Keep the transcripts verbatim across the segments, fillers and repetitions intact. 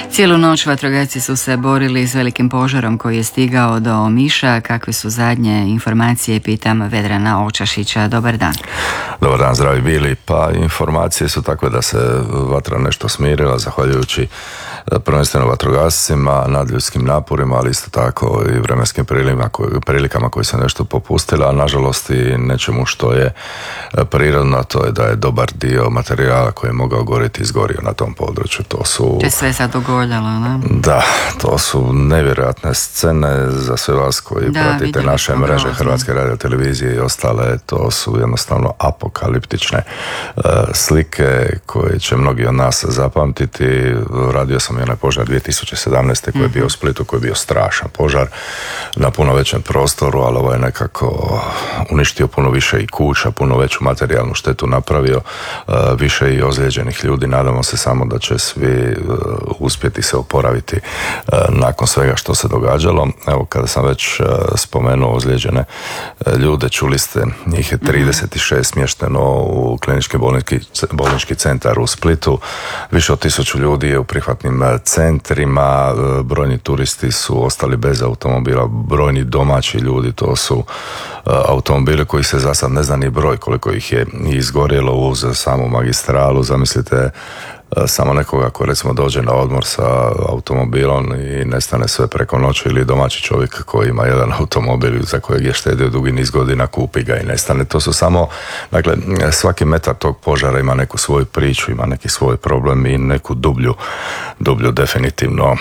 Cijelu noć vatrogasci su se borili s velikim požarom koji je stigao do Omiša. Kakve su zadnje informacije, pitam Vedrana Očašića. Dobar dan. Dobar dan, zdravi bili. Pa informacije su takve da se vatra nešto smirila, zahvaljujući prvenstveno vatrogascima, nadljudskim naporima, ali isto tako i vremenskim prilikama koje su nešto popustile, a nažalost i nečemu što je prirodno, to je da je dobar dio materijala koji je mogao goriti izgorio na tom području. To su... To je sve sad ogoljalo, ne? Da, to su nevjerojatne scene za sve vas koji da, pratite naše mreže grozno. Hrvatske radiotelevizije i ostale. To su jednostavno apokaliptične uh, slike koje će mnogi od nas zapamtiti. Radio sam i onaj požar dvije tisuće sedamnaeste koji je bio u Splitu, koji je bio strašan požar na puno većem prostoru, ali ovo je nekako uništio puno više i kuća, puno veću materijalnu štetu napravio, uh, više i ozlijeđenih ljudi. Nadamo se samo da će svi uh, uspjeti se oporaviti uh, nakon svega što se događalo. Evo, kada sam već uh, spomenuo ozlijeđene uh, ljude, čuli ste, njih je trideset šest smješteno u klinički bolnički, bolnički centar u Splitu. Više od tisuću ljudi je u prihvatnim centrima, brojni turisti su ostali bez automobila, brojni domaći ljudi, to su automobili koji se za sad ne zna ni broj koliko ih je izgorjelo uz samu magistralu. Zamislite samo nekoga ko recimo dođe na odmor sa automobilom i nestane sve preko noći, ili domaći čovjek koji ima jedan automobil za kojeg je štedio dugi niz godina, kupi ga i nestane. To su samo, dakle, svaki metar tog požara ima neku svoju priču, ima neki svoj problem i neku dublju, dublju definitivno uh,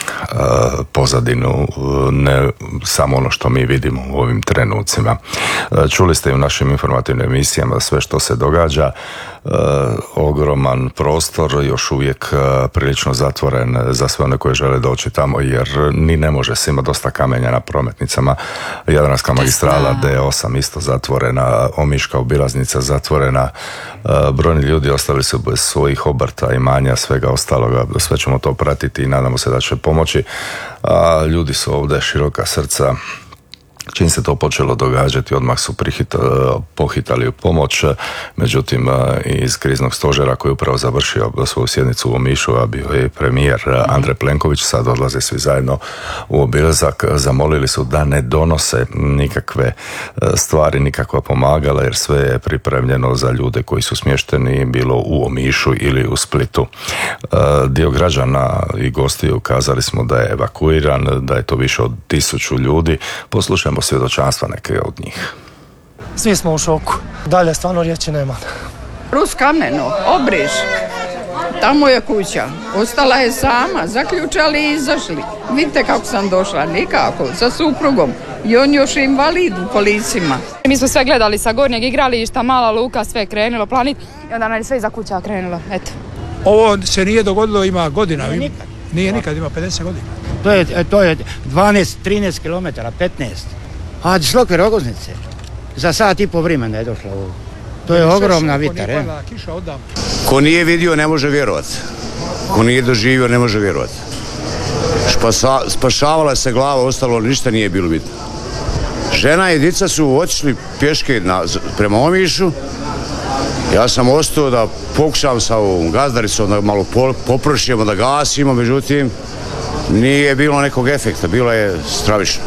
pozadinu, ne samo ono što mi vidimo u ovim trenucima. Uh, čuli ste i u našim informativnim emisijama sve što se događa. Uh, ogroman prostor, još uvijek uh, prilično zatvoren za sve one koji žele doći tamo, jer ni ne može se, ima dosta kamenja na prometnicama. Jadranska magistrala D osam isto zatvorena, Omiška obilaznica zatvorena, uh, brojni ljudi ostali su bez svojih obrta, imanja, svega ostaloga. Sve ćemo to pratiti i nadamo se da će pomoći. A ljudi su ovdje široka srca. Čim se to počelo događati, odmah su prihita, pohitali u pomoć. Međutim, iz kriznog stožera koji je upravo završio svoju sjednicu u Omišu, a bio je premijer Andrej Plenković, sad odlaze svi zajedno u obilazak, zamolili su da ne donose nikakve stvari, nikakva pomagala, jer sve je pripremljeno za ljude koji su smješteni bilo u Omišu ili u Splitu. Dio građana i gostiju ukazali smo da je evakuiran, da je to više od tisuću ljudi. Poslušajmo svjedočanstva neke od njih. Svi smo u šoku. Dalje stvarno riječi nema. Rus kameno, Obriž. Tamo je kuća. Ostala je sama. Zaključali i izašli. Vidite kako sam došla. Nikako. Sa suprugom. I on još invalid u kolicima. Mi smo sve gledali sa gornjeg igrališta. Mala luka, sve krenulo planit. I onda nam je sve iza kuća krenulo. Eto. Ovo se nije dogodilo, ima godina. Nije nikad. Nije nikad, ima pedeset godina. To je, to je dvanaest trinaest kilometara, petnaest. A šloke Rogoznice. Za sat i po vremena je došla ovo. To je ogromna vitar. Je. Ko nije vidio ne može vjerovati. Ko nije doživio ne može vjerovati. Špasa, spašavala se glava, ostalo ništa nije bilo bitno. Žena i djeca su otišli pješke na, prema Omišu. Ja sam ostao da pokušam sa ovom gazdaricom da malo poprošijemo, da gasimo, međutim nije bilo nekog efekta, bilo je stravično.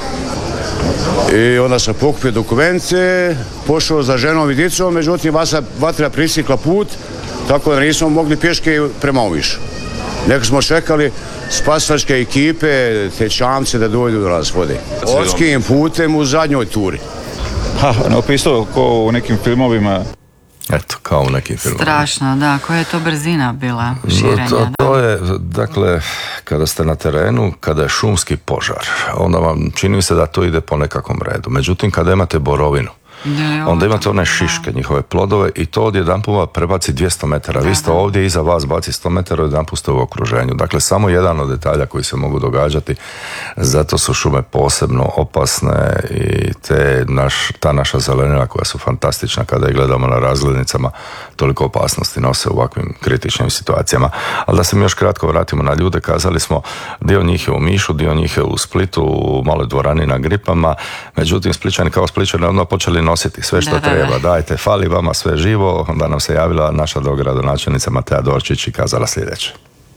I onda sam pokupio dokumente, pošao za ženom i djecom, međutim vatra prisikla put, tako da nismo mogli pješke prema Omišu. Neko smo čekali spasilačke ekipe, te čamce da dođu do nas vode. Odskim putem u zadnjoj turi. Ha, napisao ko u nekim filmovima. Eto, kao u nekim filmovima. Strašno, da. Koja je to brzina bila širenja? To, to je, dakle, kada ste na terenu, kada je šumski požar, onda vam čini se da to ide po nekakvom redu. Međutim, kada imate borovinu, Ne, onda imate one šiške, njihove plodove, i to odjedanput prebaci dvjesto metara. Vi ste ovdje, iza vas baci sto metara, odjedanput ste u okruženju. Dakle, samo jedan od detalja koji se mogu događati. Zato su šume posebno opasne i te naš, ta naša zelenila koja su fantastična kada je gledamo na razglednicama, toliko opasnosti nose u ovakvim kritičnim situacijama. Ali da se mi još kratko vratimo na ljude, kazali smo, dio njih je u Mišu, dio njih je u Splitu, u maloj dvorani na Gripama. Međutim, Spličani kao Spličani odmah počeli nositi sve što da, treba. Da, da. Dajte, fali vama sve živo. Onda nam se javila naša dogradonačelnica Matea Dorčić i kazala sljedeće.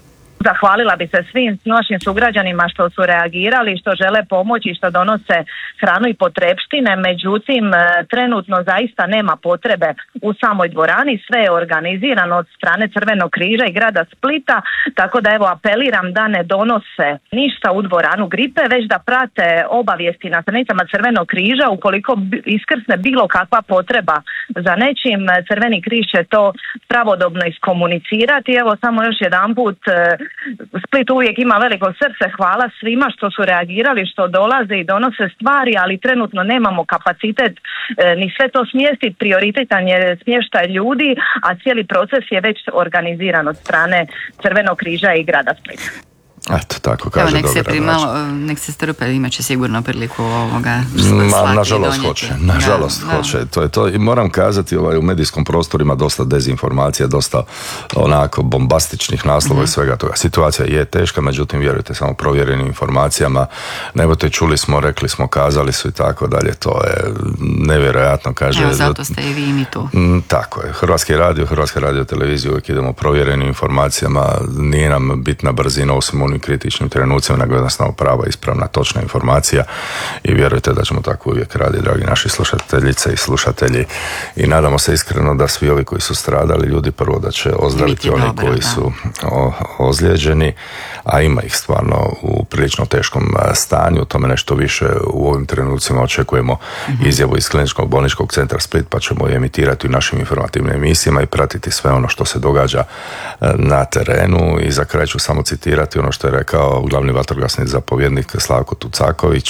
Zahvalila bi se svim našim sugrađanima što su reagirali, što žele pomoći, što donose hranu i potrepštine, međutim trenutno zaista nema potrebe u samoj dvorani, sve je organizirano od strane Crvenog križa i grada Splita, tako da evo apeliram da ne donose ništa u dvoranu gripe, već da prate obavijesti na stranicama Crvenog križa ukoliko iskrsne bilo kakva potreba za nečim, Crveni križ će to pravodobno iskomunicirati. Evo samo još jedanput, Split uvijek ima veliko srce, hvala svima što su reagirali, što dolaze i donose stvari, ali trenutno nemamo kapacitet e, ni sve to smjestiti, prioritetan je smještaj ljudi, a cijeli proces je već organiziran od strane Crvenog križa i grada Splita. Eto, tako kaže. Evo, nek se primalo, nek se strpe, imat će sigurno priliku ovoga slati. Nažalost hoće, nažalost da, hoće. Da. To je to. I moram kazati, ovaj, u medijskom prostoru ima dosta dezinformacija, dosta onako bombastičnih naslova mm-hmm. i svega toga. Situacija je teška, međutim, vjerujte samo provjerenim informacijama. Nebojte, čuli smo, rekli smo, kazali su i tako dalje. To je nevjerojatno, kaže. Evo, zato ste i vi i mi tu. Tako je. Hrvatski radio, Hrvatska radio televizija, uvijek idemo provjerenim informacijama. Nije nam bitna brzina, osim onim kritičnim trenucima, nego jednostavno prava, ispravna, točna informacija i vjerujte da ćemo tako uvijek raditi, dragi naši slušateljice i slušatelji, i nadamo se iskreno da svi ovi koji su stradali, ljudi prvo da će ozdraviti oni dobro, koji da. su o, ozlijeđeni, a ima ih stvarno u prilično teškom stanju. O tome nešto više u ovim trenucima očekujemo mm-hmm. izjavu iz Kliničkog bolničkog centra Split, pa ćemo je emitirati u našim informativnim emisijama i pratiti sve ono što se događa na terenu. I za kraj ću samo citirati ono što je rekao glavni vatrogasni zapovjednik Slavko Tucaković.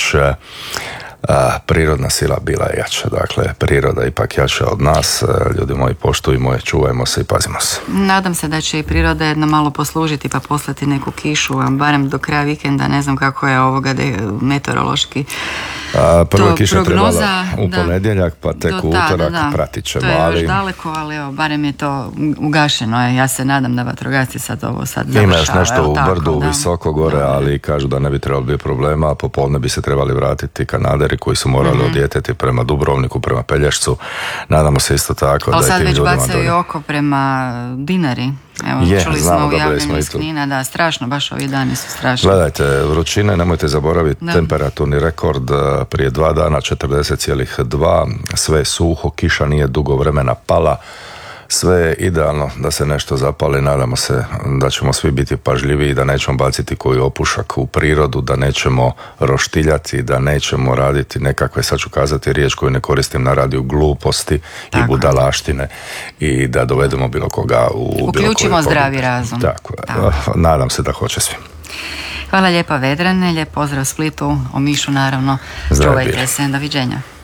A, prirodna sila bila je jača, dakle priroda je ipak jača od nas, ljudi moji, poštujmo je, čuvajmo se i pazimo se. Nadam se da će i priroda jedno malo poslužiti pa poslati neku kišu, a barem do kraja vikenda, ne znam kako je ovoga de, meteorološki. A, prva to kiša prognoza, trebala u da, ponedjeljak, pa tek u utorak, da, pratit ćemo. To je ali... još daleko, ali evo, barem je to ugašeno. Ja se nadam da vatrogasci sad ovo sad završava. Ima još nešto evo, u tako, brdu, da. visoko gore, da. ali kažu da ne bi trebalo biti problema, a popodne bi se trebali vratiti kanaderi koji su morali mm-hmm. odjeteti prema Dubrovniku, prema Pelješcu. Nadamo se isto tako ali da je tim ljudima... Ali sad već bacaju i oko prema Dinari. Evo, je, čuli znamo, smo u javljanju iz Knina, da, strašno, baš ovi dani su strašni. Gledajte, vrućine, nemojte zaboraviti, da. temperaturni rekord prije dva dana četrdeset zarez dva, sve je suho, kiša nije dugo vremena pala, sve je idealno da se nešto zapali. Nadamo se da ćemo svi biti pažljivi, da nećemo baciti koji opušak u prirodu, da nećemo roštiljati, da nećemo raditi nekakve, sad ću kazati riječ koju ne koristim na radiju, gluposti tako i budalaštine i da dovedemo bilo koga u uključimo zdravi razum. Tako, tako. Nadam se da hoće svi. Hvala lijepa Vedrane, lijep pozdrav Splitu, Omišu naravno. Čuvajte se, doviđenja.